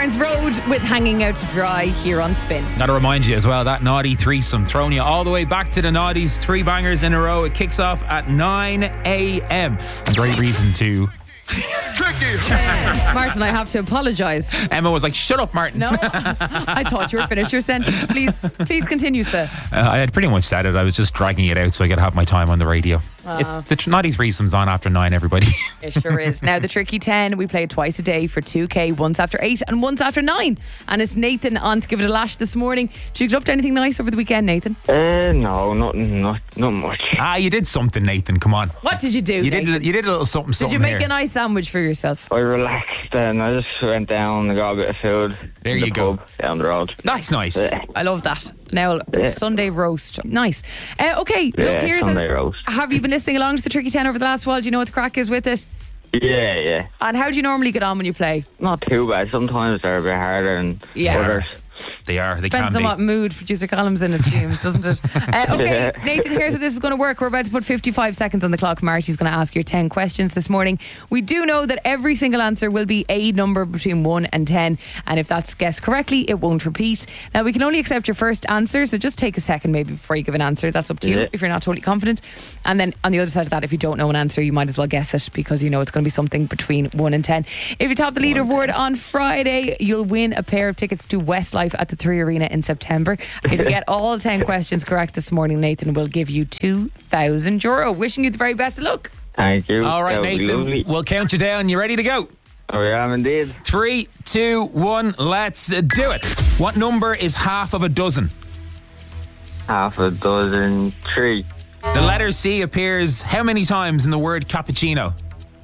Barnes Road with Hanging Out to Dry here on Spin. Gotta remind you as well, that naughty threesome thrown you all the way back to the naughties. 3 bangers in a row. It kicks off at 9 a.m. A great reason to... Martin, I have to apologise. Emma was like, shut up, Martin. No, I thought you were finished your sentence. Please continue, sir. I had pretty much said it. I was just dragging it out so I could have my time on the radio. It's the naughty threesome's on after 9, everybody. It sure is. Now, the Tricky 10, we play it twice a day for 2K, once after 8 and once after 9. And it's Nathan on to give it a lash this morning. Did you get up to anything nice over the weekend, Nathan? No, nothing, not much. You did something, Nathan. Come on. What did you do, You Nathan? did a little something. Did you make here. a nice sandwich for yourself? I relaxed and I just went down and got a bit of food. There in the you go. pub down the road. That's nice. I love that. Now, Sunday roast. Nice. Okay, look, here's Sunday roast. Have you been listening along to the Tricky 10 over the last while? Do you know what the crack is with it? Yeah. And how do you normally get on when you play? Not too bad. Sometimes they're a bit harder than others. They are. They Depends can on be. what mood producer Column's in, it seems, doesn't it? Okay, Nathan, here's how this is going to work. We're about to put 55 seconds on the clock. Marty's going to ask your 10 questions this morning. We do know that every single answer will be a number between 1 and 10. And if that's guessed correctly, it won't repeat. Now, we can only accept your first answer, so just take a second maybe before you give an answer. That's up to you if you're not totally confident. And then on the other side of that, if you don't know an answer, you might as well guess it because you know it's going to be something between 1 and 10. If you top the leaderboard on Friday, you'll win a pair of tickets to Westlife at the 3 Arena in September. If you get all 10 questions correct this morning, Nathan will give you €2,000. Wishing you the very best of luck. Thank you. All right, That would be Nathan. lovely. We'll count you down. You ready to go? Oh, yeah, I'm indeed. 3, 2, 1. Let's do it. What number is half of a dozen? Half a dozen, 3. The letter C appears how many times in the word cappuccino?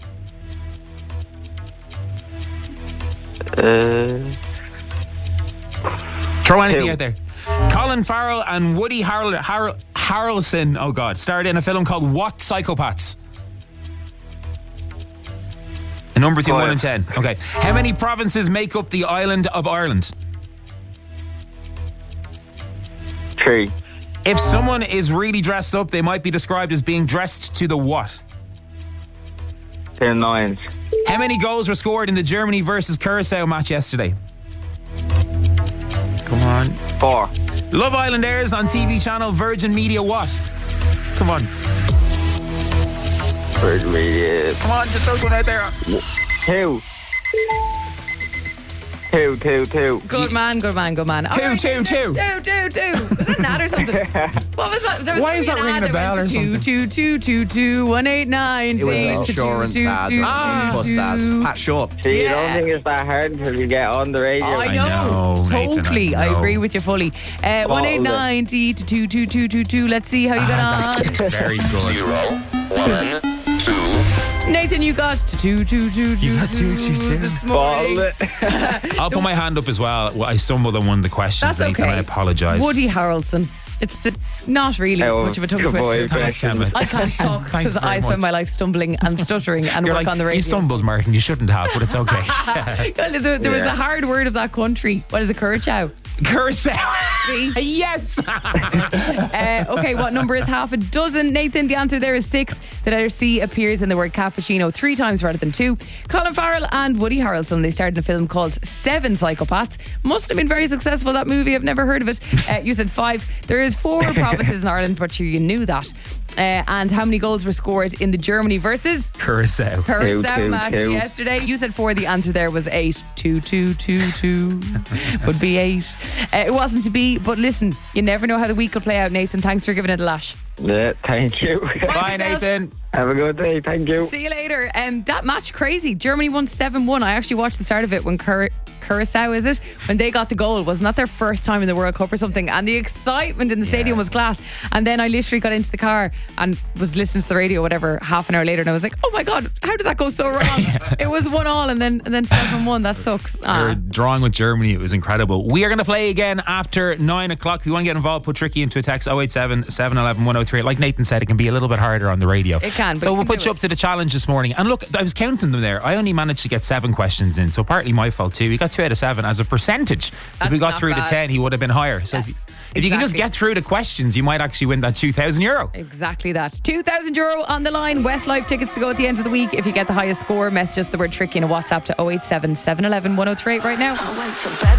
Throw anything 2. out there. Colin Farrell and Woody Harrelson, starred in a film called What Psychopaths? A number between 1 and 10. Okay. How many provinces make up the island of Ireland? 3. If someone is really dressed up, they might be described as being dressed to the what? 10 9s. How many goals were scored in the Germany versus Curacao match yesterday? Come on. 4. Love Island airs on TV channel Virgin Media what? Come on. Virgin Media. Come on, just throw one out there. 2. 2. Good man. 2, 2, 2. Two. Was that an ad or something? What was that? There was Why is that ringing a bell or something? 222221890. It was an insurance ad, bus ad. Pat Short. See, you don't think it's that hard until you get on the radio. I I know. know, Nathan, Totally. I I know. agree with you fully. 1890 to 22222. Let's see how you got on. Very good. 0, 1, 2. Nathan, you got 2222. You got 222. this morning. Ball it. I'll put my hand up as well. I stumbled on one of the questions, That's Nathan. okay. I apologise. Woody Harrelson. It's not really Oh, much of a tongue good boy, twister. Thanks, Emma. I can't talk Thanks because very I spend much. my life stumbling and stuttering and You're work like, on the radio. you stumbled, Martin. You shouldn't have, but it's okay. There was the hard word of that country. What is it, Curacao? Curacao. See? Yes. Okay, what number is half a dozen? Nathan, the answer there is 6. The letter C appears in the word cappuccino 3 times rather than 2. Colin Farrell and Woody Harrelson, they starred in a film called 7 Psychopaths. Must have been very successful, that movie. I've never heard of it. You said 5. There is 4 provinces in Ireland, but you knew that. And how many goals were scored in the Germany versus Curacao. Curacao 2, match 2. yesterday? You said 4. The answer there was 8. 2, 2, 2, 2 would be 8. It wasn't to be, but listen, you never know how the week will play out, Nathan. Thanks for giving it a lash. Yeah, thank you. Bye, yourself. Nathan. Have a good day. Thank you. See you later. That match, crazy. Germany won 7-1. I actually watched the start of it when Curacao, is it? When they got the goal. Wasn't that their first time in the World Cup or something? And the excitement in the stadium was class. And then I literally got into the car and was listening to the radio, whatever, half an hour later, and I was like, oh my God, how did that go so wrong? It was 1-1 and then 7-1. That sucks. We're drawing with Germany. It was incredible. We are going to play again after 9 o'clock. If you want to get involved, put Tricky into a text 087 711 103. Like Nathan said, it can be a little bit harder on the radio. It can, but So you we'll can put do you it. up to the challenge this morning. And look, I was counting them there. I only managed to get 7 questions in, so partly my fault too. We got 2 out of 7 as a percentage. If we got not through to bad. 10, he would have been higher. So if you can just exactly. get through the questions, you might actually win that €2,000. Exactly that. €2,000 on the line. Westlife tickets to go at the end of the week. If you get the highest score, message us the word tricky in a WhatsApp to 087 711 1038 right now.